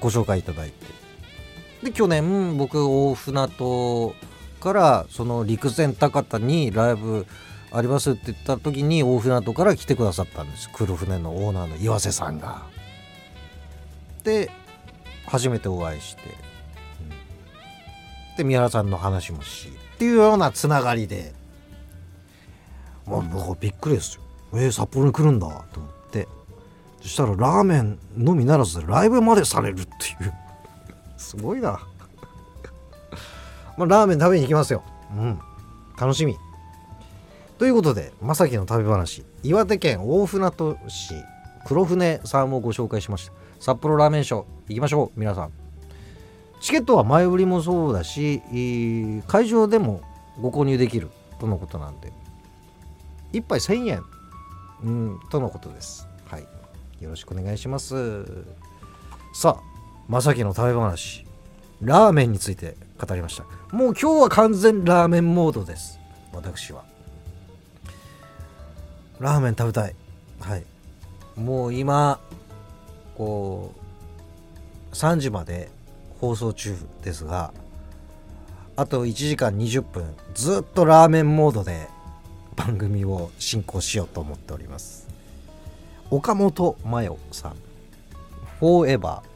ご紹介いただいて、で去年僕大船渡からその陸前高田にライブありますって言った時に大船渡から来てくださったんです。黒船のオーナーの岩瀬さんが。で初めてお会いして、で三原さんの話もしっていうようなつながりで、もう僕びっくりですよ。札幌に来るんだと思って、そしたらラーメンのみならずライブまでされるっていうすごいなまあラーメン食べに行きますよ。楽しみということで、まさきの旅話、岩手県大船渡市黒船さんをご紹介しました。札幌ラーメンショー行きましょう皆さん。チケットは前売りもそうだし、会場でもご購入できるとのことなんで、1杯1000円、とのことです。はい、よろしくお願いします。さあ、まさきの食べ話、ラーメンについて語りました。もう今日は完全ラーメンモードです。私はラーメン食べたい。はい、もう今こう3時まで放送中ですが、あと1時間20分ずっとラーメンモードで番組を進行しようと思っております。岡本真代さん、フォーエバー